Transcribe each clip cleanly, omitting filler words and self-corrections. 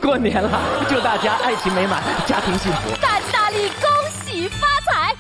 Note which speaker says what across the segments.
Speaker 1: 过年了，祝大家爱情美满，家庭幸福，
Speaker 2: 大吉大利，恭喜发财。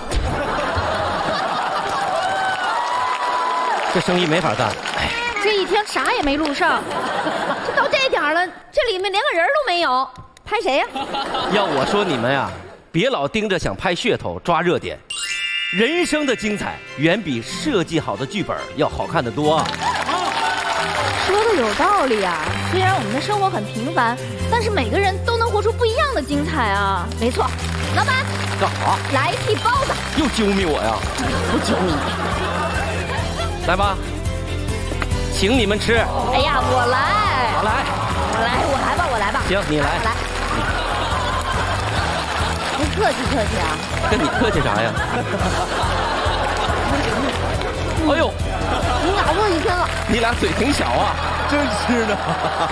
Speaker 1: 这生意没法干。哎，
Speaker 2: 这一天啥也没录上，这到这点了，这里面连个人都没有，拍谁呀？
Speaker 1: 要我说你们呀，别老盯着想拍噱头、抓热点。人生的精彩远比设计好的剧本要好看得多。
Speaker 2: 说的有道理啊！虽然我们的生活很平凡，但是每个人都能活出不一样的精彩啊！没错，老板，
Speaker 1: 干啥？
Speaker 2: 来一屉包子。
Speaker 1: 又揪密我呀？不揪你。来吧，请你们吃。
Speaker 2: 哎呀，我来。
Speaker 1: 我来。
Speaker 2: 我来吧。行，
Speaker 1: 你来。
Speaker 2: 来。不客气啊。
Speaker 1: 跟你客气啥呀？哎呦，
Speaker 2: 你咬过一天了。
Speaker 1: 你俩嘴挺小啊，
Speaker 3: 真是的。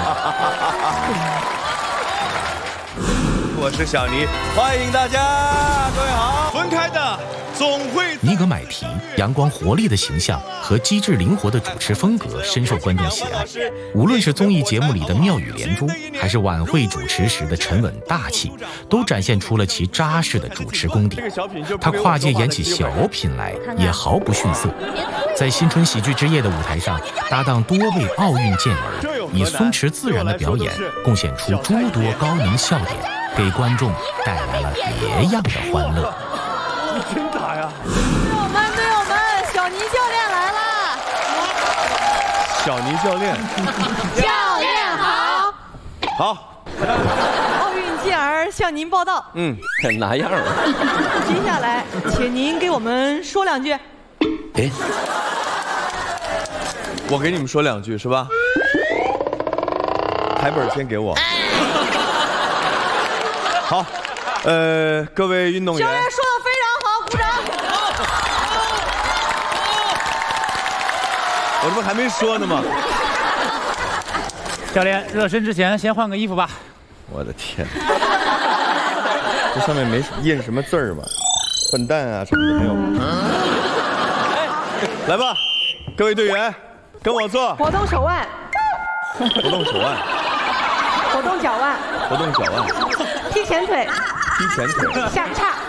Speaker 3: 我是小尼，欢迎大家，各位好。分开的总会。
Speaker 4: 尼格买提阳光活力的形象和机智灵活的主持风格深受观众喜爱。无论是综艺节目里的妙语连珠，还是晚会主持时的沉稳大气，都展现出了其扎实的主持功底。他跨界演起小品来也毫不逊色。在新春喜剧之夜的舞台上，搭档多位奥运健儿，以松弛自然的表演贡献出诸多高能笑点，给观众带来了别样的欢乐。
Speaker 3: 你真打呀！
Speaker 5: 队友们，小尼教练来了。
Speaker 3: 小尼教练，
Speaker 5: 教练好。
Speaker 3: 好。
Speaker 5: 奥运健儿向您报道。
Speaker 1: 哪样啊？
Speaker 5: 接下来，请您给我们说两句。
Speaker 1: 哎，
Speaker 3: 我给你们说两句是吧？台本先给我。好，各位运动员。
Speaker 5: 教练说的非常好，鼓掌。
Speaker 3: 我这不还没说呢吗？
Speaker 6: 教练，热身之前先换个衣服吧。
Speaker 3: 我的天，这上面没印什么字儿吧？笨蛋啊什么的没有。来吧，各位队员，跟我做。
Speaker 5: 活动手腕。
Speaker 3: 活动手腕。
Speaker 5: 活动脚腕。
Speaker 3: 活动脚腕。
Speaker 5: 踢前腿。
Speaker 3: 踢前腿。
Speaker 5: 下叉。